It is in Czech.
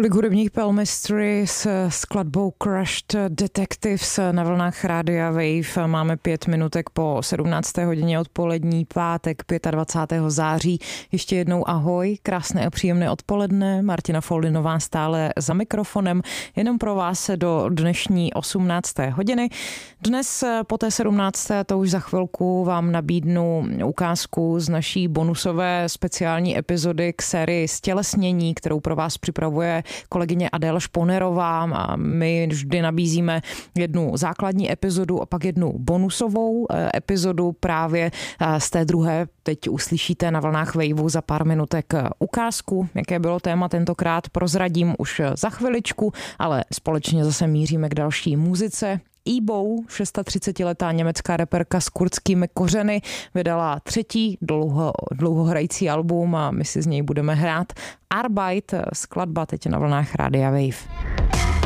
Tolik hudebních Pale Mystery s skladbou Crushed Detectives na vlnách Rádia Wave. Máme 5 minutek po 17. hodině odpolední, pátek 25. září. Ještě jednou ahoj, krásné a příjemné odpoledne. Martina Foldinová stále za mikrofonem, jenom pro vás do dnešní 18. hodiny. Dnes po té 17. to už za chvilku vám nabídnu ukázku z naší bonusové speciální epizody k sérii Stělesnění, kterou pro vás připravuje kolegyně Adéla Šponerová. A my vždy nabízíme jednu základní epizodu a pak jednu bonusovou epizodu právě z té druhé. Teď uslyšíte na vlnách Waveu za pár minutek ukázku, jaké bylo téma tentokrát, prozradím už za chviličku, ale společně zase míříme k další muzice. Ebou, 36letá německá reperka s kurdskými kořeny, vydala třetí dlouhohrající album a my si z něj budeme hrát Arbeit, skladba teď na vlnách Rádia Wave.